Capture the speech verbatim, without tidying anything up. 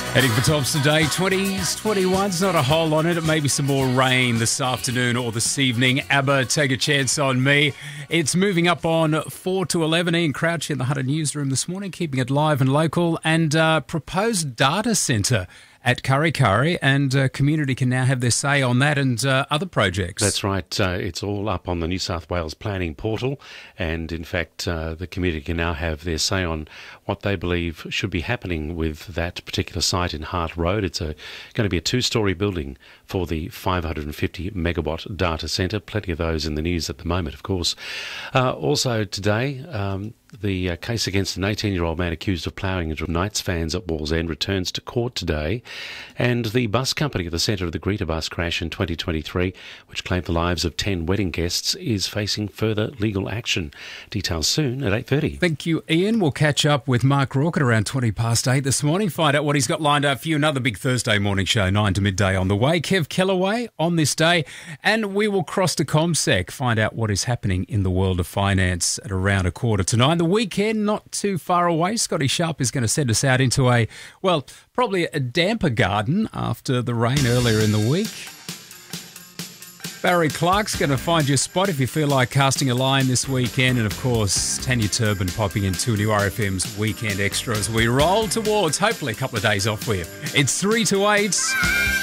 Heading for tops today, twenties, twenty-ones, not a whole lot in it. Maybe some more rain this afternoon or this evening. ABBA, Take a Chance on Me. It's moving up on four to eleven. Ian Crouch in the Hunter newsroom this morning, keeping it live and local. And uh, proposed data centre at Kurri Kurri, and uh, community can now have their say on that and uh, other projects. That's right. Uh, it's all up on the New South Wales planning portal, and in fact uh, the community can now have their say on what they believe should be happening with that particular site in Hart Road. It's a, going to be a two-storey building for the five hundred fifty megawatt data centre. Plenty of those in the news at the moment, of course. Uh, also today, um, the uh, case against an eighteen-year-old man accused of ploughing into Knights fans at Wallsend returns to court today. And the bus company at the centre of the Greta bus crash in twenty twenty-three, which claimed the lives of ten wedding guests, is facing further legal action. Details soon at eight thirty. Thank you, Ian. We'll catch up with Mark Rourke at around twenty past eight this morning. Find out what he's got lined up for you. Another big Thursday morning show, nine to midday on the way. Kev Kellaway on this day. And we will cross to CommSec, find out what is happening in the world of finance at around a quarter to nine. The weekend, not too far away. Scotty Sharp is going to send us out into a, well, probably a damper garden after the rain earlier in the week. Barry Clark's going to find your spot if you feel like casting a line this weekend. And, of course, Tanya Turbin popping into New R F M's Weekend Extra as we roll towards, hopefully, a couple of days off for you. It's three to eight.